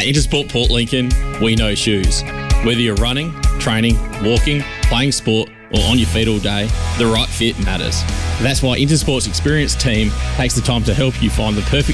At Intersport Port Lincoln, we know shoes. Whether you're running, training, walking, playing sport, or on your feet all day, the right fit matters. That's why Intersport's experienced team takes the time to help you find the perfect